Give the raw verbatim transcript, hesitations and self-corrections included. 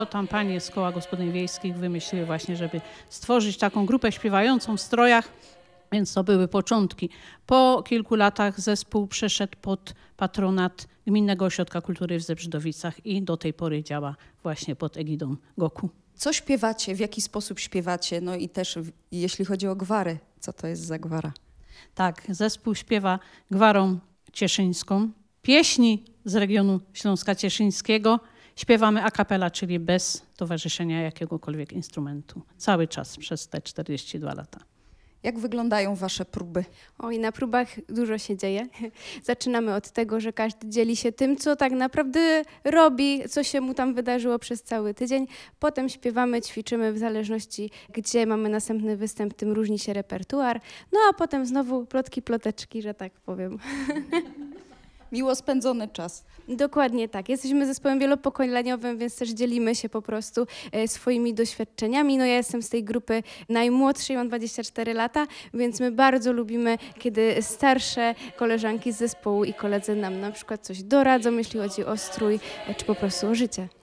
To tam panie z Koła Gospodyń Wiejskich wymyśliły właśnie, żeby stworzyć taką grupę śpiewającą w strojach, więc to były początki. Po kilku latach zespół przeszedł pod patronat Gminnego Ośrodka Kultury w Zebrzydowicach i do tej pory działa właśnie pod egidą Goku. Co śpiewacie, w jaki sposób śpiewacie? No i też w- jeśli chodzi o gwary, co to jest za gwara? Tak, zespół śpiewa gwarą cieszyńską. Pieśni z regionu Śląska Cieszyńskiego śpiewamy a cappella, czyli bez towarzyszenia jakiegokolwiek instrumentu. Cały czas przez te czterdzieści dwa lata. Jak wyglądają wasze próby? Oj, na próbach dużo się dzieje. Zaczynamy od tego, że każdy dzieli się tym, co tak naprawdę robi, co się mu tam wydarzyło przez cały tydzień. Potem śpiewamy, ćwiczymy w zależności, gdzie mamy następny występ, tym różni się repertuar. No a potem znowu plotki, ploteczki, że tak powiem. Miło spędzony czas. Dokładnie tak. Jesteśmy zespołem wielopokoleniowym, więc też dzielimy się po prostu e, swoimi doświadczeniami. No ja jestem z tej grupy najmłodszej, mam dwadzieścia cztery lata, więc my bardzo lubimy, kiedy starsze koleżanki z zespołu i koledzy nam na przykład coś doradzą, jeśli chodzi o strój, e, czy po prostu o życie.